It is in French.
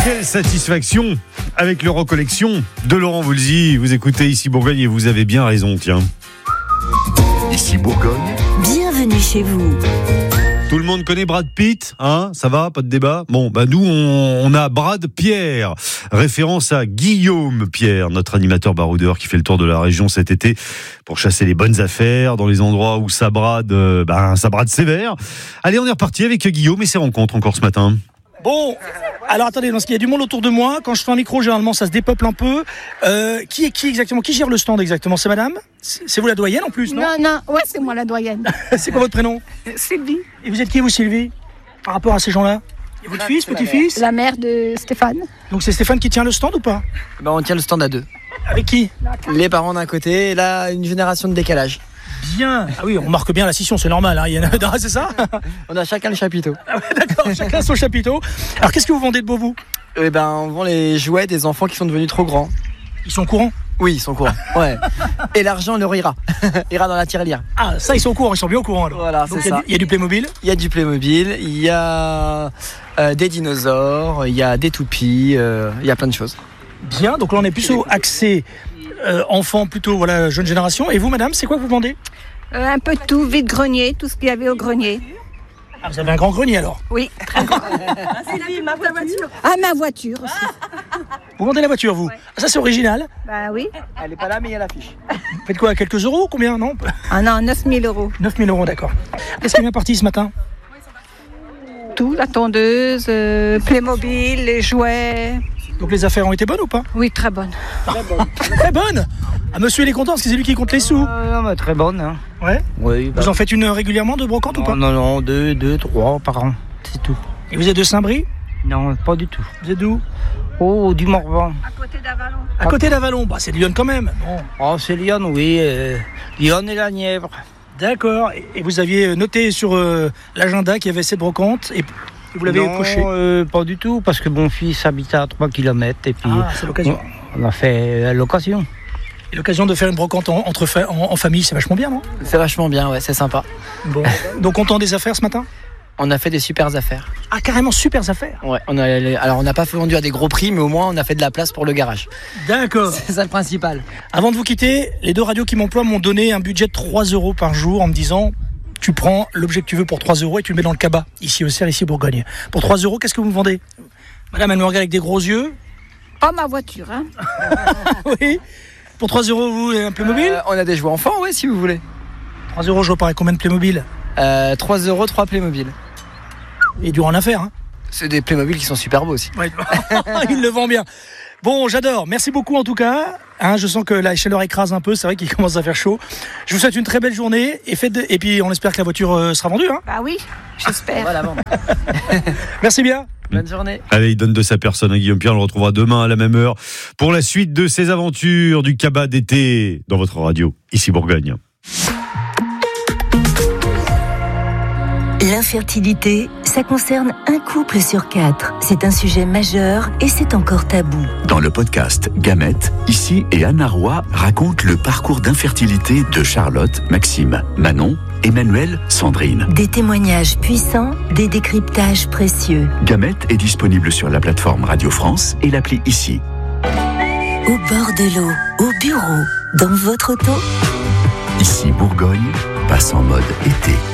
Quelle satisfaction avec l'Eurocollection de Laurent Voulzy. Vous écoutez Ici Bourgogne et vous avez bien raison, tiens. Ici Bourgogne. Bienvenue chez vous. Tout le monde connaît Brad Pitt, hein? Ça va, pas de débat? Bon, nous, on a Brad Pierre, référence à Guillaume Pierre, notre animateur baroudeur qui fait le tour de la région cet été pour chasser les bonnes affaires dans les endroits où ça brade sévère. Allez, on est reparti avec Guillaume et ses rencontres encore ce matin. Bon, alors attendez, parce qu'il y a du monde autour de moi. Quand je fais un micro, généralement, ça se dépeuple un peu. Qui est qui exactement? Qui gère le stand exactement? C'est madame? C'est vous la doyenne en plus, non? Non, ouais, c'est moi la doyenne. C'est quoi votre prénom? Sylvie. Et vous êtes qui, vous, Sylvie? Par rapport à ces gens-là? Et votre fils, petit-fils? La mère de Stéphane. Donc c'est Stéphane qui tient le stand ou pas? On tient le stand à deux. Avec qui? Les parents d'un côté et là, une génération de décalage. Bien. Ah oui, on marque bien la scission, c'est normal. Hein. C'est ça? On a chacun le chapiteau. Ah ouais, d'accord, chacun son chapiteau. Alors qu'est-ce que vous vendez de beau, vous? On vend les jouets des enfants qui sont devenus trop grands. Ils sont au courant? Oui, ils sont au courant. Ouais. Et l'argent leur ira. Ira dans la tirelire. Ah, ça, ils sont au courant, ils sont bien au courant alors. Voilà, donc, c'est ça. Il y a du Playmobil? Il y a du Playmobil, il y a des dinosaures, il y a des toupies, il y a plein de choses. Bien, donc là on est plutôt axé enfant, plutôt voilà, jeune génération. Et vous, madame, c'est quoi que vous vendez? Un peu de tout, vide-grenier, tout ce qu'il y avait au grenier. Ah, vous avez un grand grenier alors? Oui, très grand. Ma voiture aussi. Vous vendez la voiture, vous? Ouais. Ah, ça, c'est original. Bah oui. Elle n'est pas là, mais il y a l'affiche. Vous faites quoi, quelques euros? Combien, non? Ah non, 9 000 euros. 9 000 euros, d'accord. Qu'est-ce qui est bien parti ce matin? Tout, la tondeuse, Playmobil, les jouets. Donc les affaires ont été bonnes ou pas? Oui, très bonne. Très bonnes. Ah, monsieur, il est content parce que c'est lui qui compte les sous. Non, mais très bonne. Hein. Ouais. Oui. Vous en faites une régulièrement de brocante ou pas? Non, deux, trois par an, c'est tout. Et vous êtes de Saint-Brie? Non, pas du tout. Vous êtes d'où? Oh, du Morvan. À côté d'Avalon. À côté d'Avalon. Bah, c'est Lyon quand même. Bon. Oh, c'est Lyon, oui. Lyon et la Nièvre. D'accord. Et vous aviez noté sur l'agenda qu'il y avait cette brocante et vous l'avez coché? Pas du tout, parce que mon fils habitait à 3 km et puis c'est l'occasion. On a fait l'occasion. Et l'occasion de faire une brocante en famille, c'est vachement bien, non? C'est vachement bien, ouais, c'est sympa. Bon. Donc content des affaires ce matin? On a fait des super affaires. Ah, carrément super affaires. Ouais, on n'a pas vendu à des gros prix, mais au moins on a fait de la place pour le garage. D'accord. C'est ça le principal. Avant de vous quitter, les deux radios qui m'emploient m'ont donné un budget de 3 euros par jour en me disant: tu prends l'objet que tu veux pour 3 euros et tu le mets dans le cabas, ici au Cerf, ici Bourgogne. Pour 3 euros, qu'est-ce que vous me vendez? Madame, elle me regarde avec des gros yeux. Oh, ma voiture, hein. Oui. Pour 3 euros, vous, un Playmobil? On a des jouets enfants, ouais, si vous voulez. 3 euros, je repars avec combien de Playmobil? 3 euros, 3 Playmobil. Et dur en affaire, hein. C'est des Playmobil qui sont super beaux aussi. Ouais. Il le vend bien. Bon, j'adore. Merci beaucoup en tout cas. Hein, je sens que la chaleur écrase un peu. C'est vrai qu'il commence à faire chaud. Je vous souhaite une très belle journée et puis on espère que la voiture sera vendue. Hein. Bah oui, j'espère. Voilà, bon. Merci bien. Bonne journée. Allez, il donne de sa personne à Guillaume Pierre. On le retrouvera demain à la même heure pour la suite de ses aventures du cabas d'été dans votre radio, ici Bourgogne. L'infertilité, ça concerne un couple sur 4. C'est un sujet majeur et c'est encore tabou. Dans le podcast Gamètes, Ici et Anna Roy racontent le parcours d'infertilité de Charlotte, Maxime, Manon, Emmanuel, Sandrine. Des témoignages puissants, des décryptages précieux. Gamètes est disponible sur la plateforme Radio France et l'appli Ici. Au bord de l'eau, au bureau, dans votre auto. Ici Bourgogne passe en mode été.